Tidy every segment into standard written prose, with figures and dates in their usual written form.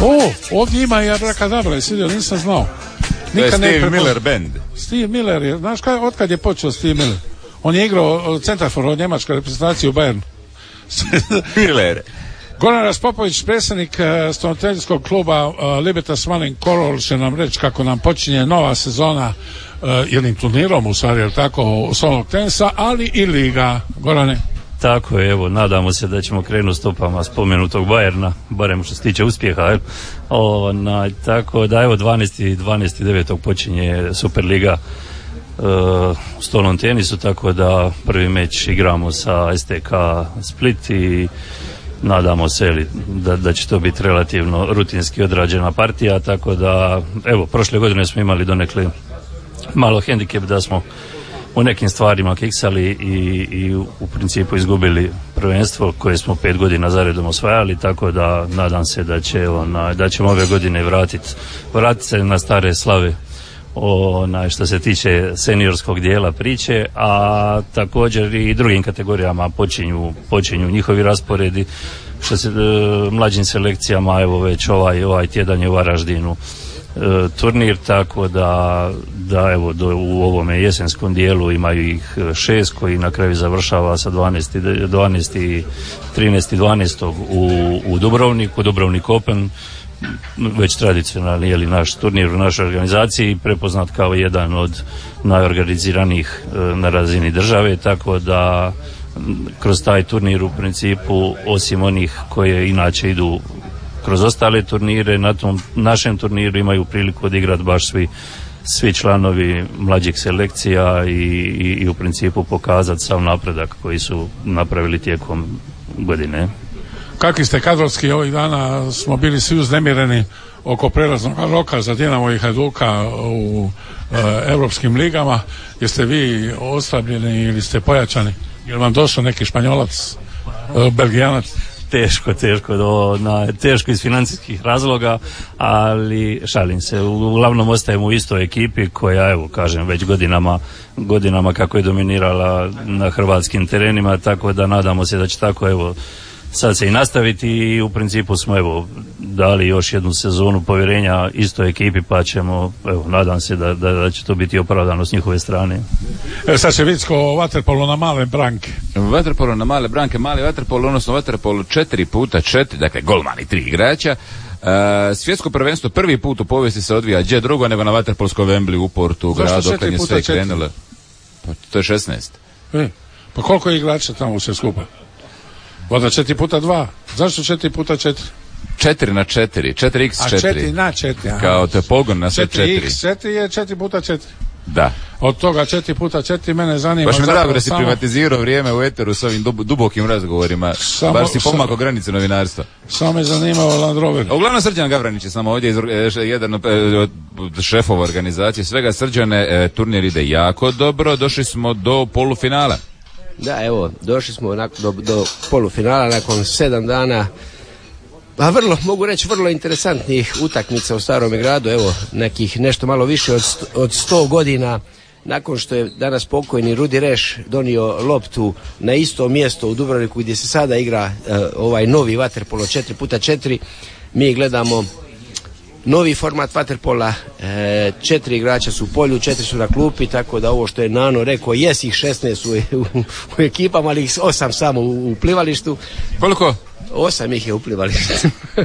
Ovdje ima i Abracadabra, nisam znao. To je Steve Miller Band. Steve Miller je, znaš otkad je počeo Steve Miller? On je igrao centarfor od njemačke reprezentacije u Bayernu. Miller. Goran Raspopović, predsjednik stonoteljskog kluba Libertas Manin Korol, će nam reći kako nam počinje nova sezona jednim turnirom, u stvari, jel tako, stolnog tenisa, ali i liga. Gorane? Tako je, evo, nadamo se da ćemo krenuti stopama spomenutog Bayerna, barem što se tiče uspjeha, tako da, evo, 12.9. počinje Superliga u stolnom tenisu, tako da prvi meč igramo sa STK Split i nadamo se da će to biti relativno rutinski odrađena partija, tako da, evo, prošle godine smo imali donekle malo hendikep da smo u nekim stvarima kiksali i u principu izgubili prvenstvo koje smo 5 godina zaredom osvajali, tako da nadam se da ćemo ove godine vratiti se na stare slave što se tiče seniorskog dijela priče, a također i drugim kategorijama počinju njihovi rasporedi. Što se mlađim selekcijama, evo već ovaj tjedan je u Varaždinu turnir, tako da evo u ovome jesenskom dijelu imaju ih 6 koji na kraju završava sa 12. i 13. u Dubrovniku, Dubrovnik Open, već tradicionalni je li naš turnir u našoj organizaciji, prepoznat kao jedan od najorganiziranijih na razini države, tako da kroz taj turnir u principu, osim onih koje inače idu kroz ostale turnire, na tom našem turniru imaju priliku odigrati baš svi članovi mlađih selekcija i u principu pokazati sav napredak koji su napravili tijekom godine. Kakvi ste kadrovski ovih dana? Smo bili svi uznemireni oko prelaznog roka za Dinamo i Hajduka u europskim ligama. Jeste vi oslabljeni ili ste pojačani? Je li vam došao neki Španjolac, Belgijanac? Teško iz financijskih razloga, ali šalim se, uglavnom ostajemo u istoj ekipi koja, evo, kažem, već godinama kako je dominirala na hrvatskim terenima, tako da nadamo se da će tako, evo, sad se i nastaviti i u principu smo, evo, dali još jednu sezonu povjerenja istoj ekipi, pa ćemo, evo, nadam se da će to biti opravdano s njihove strane. Sad će vidjeti vaterpolo na male branke. Vaterpolo na male branke, mali vaterpolo, odnosno vaterpolo 4x4, dakle golmani 3 igrača. Svjetsko prvenstvo prvi put u povijesti se odvija gdje drugo nego na vaterpolskom Wembley u Portu, gradu kad je sve krenulo. Pa to je 16. Pa koliko je igrača tamo sve skupa? Voda 4x2. Zašto 4x4? 4x4, 4x4. A 4x4. Kao to je pogon na sve 4. 4x4 je 4x4. Da. Od toga 4x4 mene zanima. Baš mi drago da si privatizirao vrijeme u eteru s ovim dubokim razgovorima. Baš si pomakao granice novinarstva. Samo me zanimao Land Rover. Uglavnom Srđan Gavranić je samo ovdje jedan od šefova organizacije. Svega, Srđane, turnir ide jako dobro. Došli smo do polufinala. Da, evo, došli smo do polufinala nakon 7 dana, a mogu reći vrlo interesantnih utakmica u Starome gradu, evo, nekih nešto malo više od 100 godina nakon što je danas pokojni Rudi Reš donio loptu na isto mjesto u Dubrovniku gdje se sada igra ovaj novi vaterpolo 4x4, mi gledamo novi format vaterpola, 4 igrača su u polju, 4 su na klupi, tako da ovo što je Nano rekao, jes ih 16 u ekipama, ali ih 8 samo u plivalištu. Koliko? 8 ih je u plivalištu.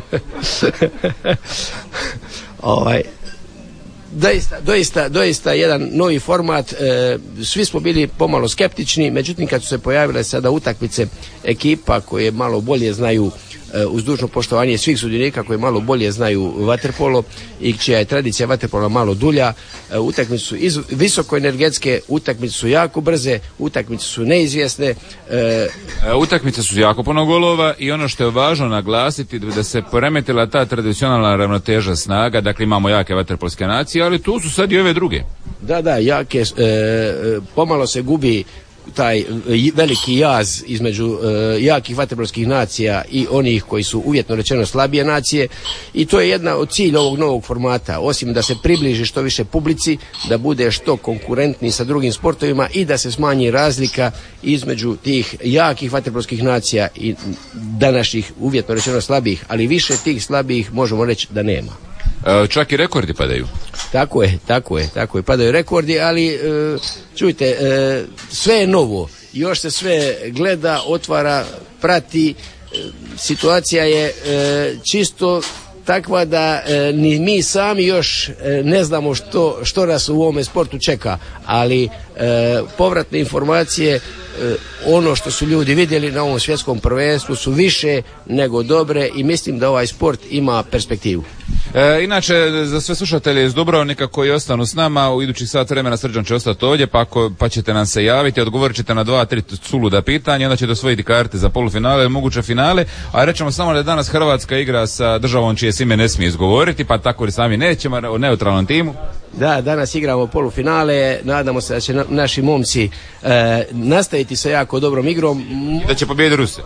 Doista jedan novi format. Svi smo bili pomalo skeptični, međutim kad su se pojavile sada utakmice ekipa koje malo bolje znaju, uz dužno poštovanje svih sudionika koji malo bolje znaju vaterpolo i čija je tradicija vaterpola malo dulja, utakmice su visoko energetske, utakmice su jako brze, utakmice su neizvjesne. Utakmice su jako puno golova i ono što je važno naglasiti da se poremetila ta tradicionalna ravnoteža snaga, dakle imamo jake vaterpolske nacije, ali tu su sad i ove druge. Da, jake, pomalo se gubi taj veliki jaz između jakih vaterpolskih nacija i onih koji su uvjetno rečeno slabije nacije, i to je jedna od cilja ovog novog formata, osim da se približi što više publici, da bude što konkurentniji sa drugim sportovima i da se smanji razlika između tih jakih vaterpolskih nacija i današnjih uvjetno rečeno slabijih, ali više tih slabijih možemo reći da nema. Čak i rekordi padaju. Tako je, padaju rekordi, ali čujte, sve je novo, još se sve gleda, otvara, prati, situacija je čisto takva da ni mi sami još ne znamo što nas u ovome sportu čeka, ali povratne informacije, ono što su ljudi vidjeli na ovom svjetskom prvenstvu su više nego dobre i mislim da ovaj sport ima perspektivu. Inače, za sve slušatelje iz Dubrovnika koji ostanu s nama, u idućih sat vremena Srđan će ostati ovdje, pa ćete nam se javiti, odgovorit ćete na 2-3 suluda pitanja, onda ćete osvojiti karte za polufinale i moguće finale, a rećemo samo da danas Hrvatska igra sa državom čije se ime ne smije izgovoriti, pa tako i sami nećemo, o neutralnom timu. Da, danas igramo polufinale, nadamo se da će naši momci nastaviti sa jako dobrom igrom. I da će pobijediti Ruse.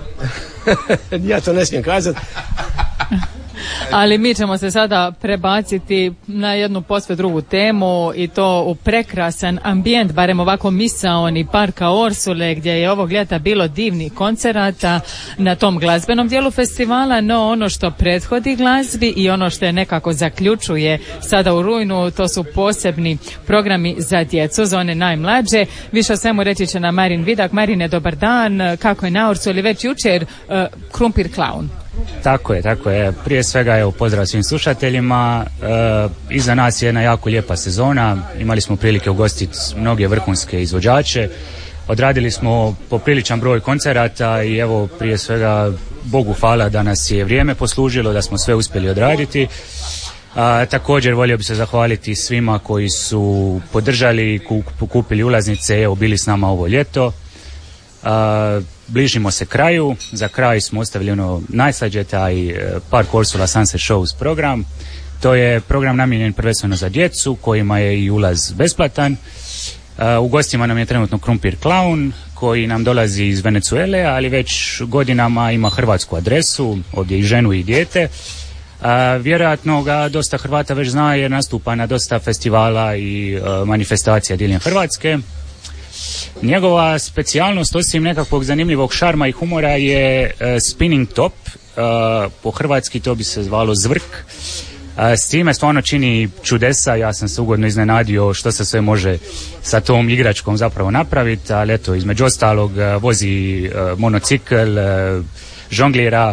Ja to ne smijem kazati. Ali mi ćemo se sada prebaciti na jednu posve drugu temu, i to u prekrasan ambijent, barem ovako misaoni parka Orsule, gdje je ovog ljeta bilo divnih koncerata na tom glazbenom dijelu festivala, no ono što prethodi glazbi i ono što je nekako zaključuje sada u rujnu, to su posebni programi za djecu, za one najmlađe. Više o svemu reći će nam Marin Vidak. Marine, dobar dan, kako je na Orsuli već jučer Krumpir Klaun? Tako je. Prije svega pozdrav svim slušateljima. Iza nas je jedna jako lijepa sezona. Imali smo prilike ugostiti mnoge vrhunske izvođače. Odradili smo popriličan broj koncerata i evo prije svega Bogu hvala da nas je vrijeme poslužilo, da smo sve uspjeli odraditi. Također volio bi se zahvaliti svima koji su podržali, kupili ulaznice, evo bili s nama ovo ljeto. Bližimo se kraju, za kraj smo ostavili najslađe, taj Park Orsula Sunset Shows program. To je program namijenjen prvenstveno za djecu, kojima je i ulaz besplatan. U gostima nam je trenutno Krumpir Klaun, koji nam dolazi iz Venezuele, ali već godinama ima hrvatsku adresu, ovdje i ženu i dijete. Vjerojatno ga dosta Hrvata već zna jer nastupa na dosta festivala i manifestacija diljem Hrvatske. Njegova specijalnost, osim nekakvog zanimljivog šarma i humora, je spinning top, po hrvatski to bi se zvalo zvrk. S time stvarno čini čudesa, ja sam se ugodno iznenadio što se sve može sa tom igračkom zapravo napraviti, ali eto, između ostalog vozi monocikl, žonglira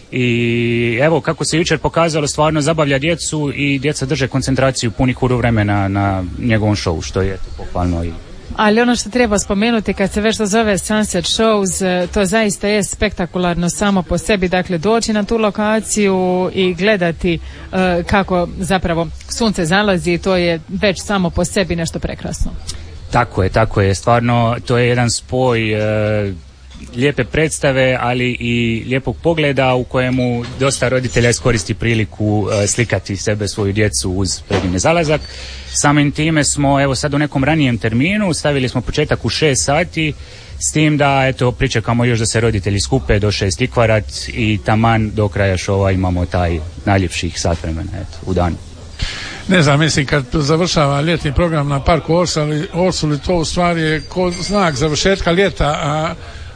i evo kako se jučer pokazalo, stvarno zabavlja djecu i djeca drže koncentraciju punih huru vremena na njegovom showu, što je pohvalno. Ali ono što treba spomenuti kad se već to zove Sunset Shows, to zaista je spektakularno samo po sebi, dakle doći na tu lokaciju i gledati kako zapravo sunce zalazi, to je već samo po sebi nešto prekrasno. Tako je, stvarno to je jedan spoj lijepe predstave, ali i lijepog pogleda u kojemu dosta roditelja iskoristi priliku slikati sebe, svoju djecu uz predivni zalazak. Samim time smo evo sad u nekom ranijem terminu, stavili smo početak u 6 sati, s tim da eto pričekamo još da se roditelji skupe do 6 i kvart i taman do kraja šova imamo taj najljepših sat vremena u danu. Ne znam, mislim kad završava ljetni program na parku Orsuli, to u stvari je znak završetka ljeta,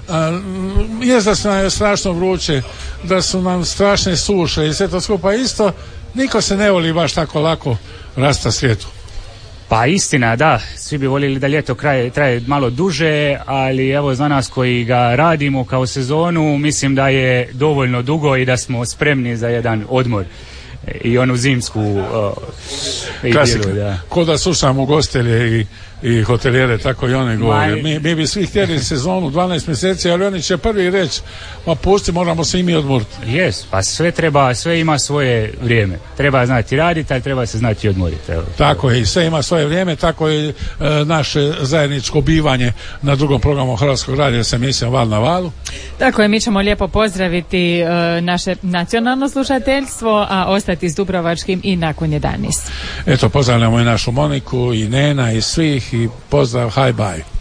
jest da su nam je strašno vruće, da su nam strašne suše i sve to skupa isto, niko se ne voli baš tako lako rasta svijetu. Pa istina, da, svi bi voljeli da ljeto traje malo duže, ali evo za nas koji ga radimo kao sezonu, mislim da je dovoljno dugo i da smo spremni za jedan odmor i onu zimsku klasika, ko da slušamo gostelje i hotelijere, tako i oni govore. Mi bi svi htjeli sezonu 12 mjeseci, ali oni će prvi reći, ma pusti, moramo se i mi odmoriti. Pa sve ima svoje vrijeme. Treba znati raditi, ali treba se znati odmoriti. Tako je, i sve ima svoje vrijeme, tako je naše zajedničko bivanje na drugom programu Hrvatskog radija sa emisijom Val na valu. Tako je, mi ćemo lijepo pozdraviti naše nacionalno slušateljstvo, a ostati s Dubrovačkim i nakon 11. Eto, pozdravljamo i našu Moniku i Nena i svih i pozdrav, hi bye.